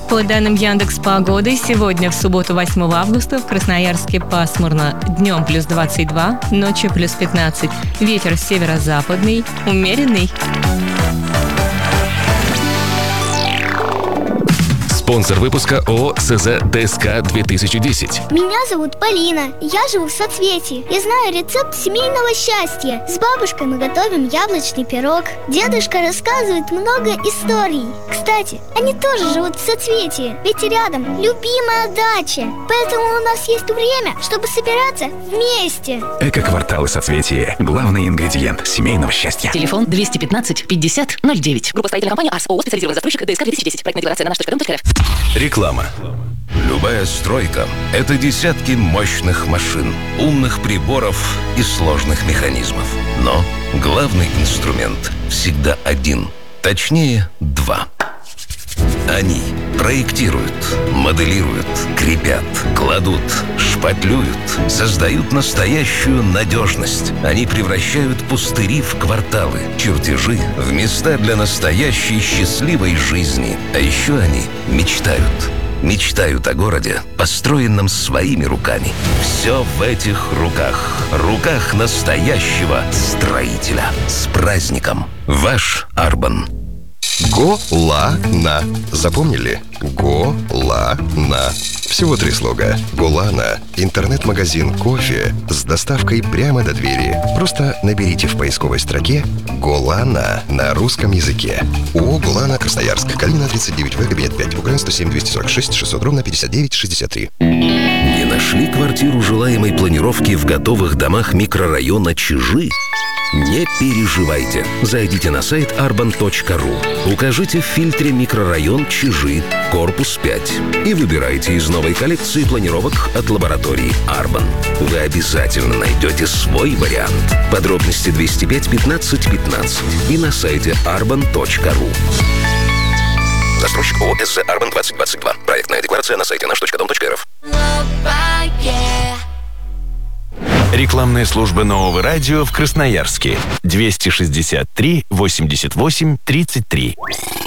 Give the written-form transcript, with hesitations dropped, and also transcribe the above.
По данным Яндекс.Погоды, сегодня, в субботу, 8 августа, в Красноярске пасмурно. Днем плюс 22, ночью плюс 15. Ветер северо-западный, умеренный. Спонсор выпуска ООО СЗ ДСК 2010. Меня зовут Полина, я живу в Соцветии и знаю рецепт семейного счастья. С бабушкой мы готовим яблочный пирог. Дедушка рассказывает много историй. Кстати, они тоже живут в Соцветии, ведь рядом любимая дача. Поэтому у нас есть время, чтобы собираться вместе. Эко-кварталы Соцветия. Главный ингредиент семейного счастья. Телефон 215 50 09. Группа строительной компании АРС. ООО «Специализированный застройщик ДСК 2010». Проектная декларация на наш.ру.рф. Реклама. Любая стройка – это десятки мощных машин, умных приборов и сложных механизмов. Но главный инструмент всегда один. Точнее, два. Они проектируют, моделируют, крепят, кладут, шпатлюют, создают настоящую надежность. Они превращают пустыри в кварталы, чертежи в места для настоящей счастливой жизни. А еще они мечтают. Мечтают о городе, построенном своими руками. Все в этих руках. Руках настоящего строителя. С праздником. Ваш Арбан. Голана. Запомнили? Голана. Всего 3 слога. Голана – интернет-магазин кофе с доставкой прямо до двери. Просто наберите в поисковой строке «Голана» на русском языке. ООО «Голана», Красноярск. Калинина, 39В, кабинет 5. УКРН 107 246 600 ровно 59 63. Не нашли квартиру желаемой планировки в готовых домах микрорайона Чижи? Не переживайте. Зайдите на сайт arban.ru. Укажите в фильтре «Микрорайон Чижи», корпус 5. И выбирайте из новой коллекции планировок от лаборатории «Арбан». Вы обязательно найдете свой вариант. Подробности 205 15 15 и на сайте arban.ru. Застройщик ООО СЗ «Арбан 2022». Проектная декларация на сайте наш.дом.рф. Рекламная служба Нового радио в Красноярске. 263 88 33.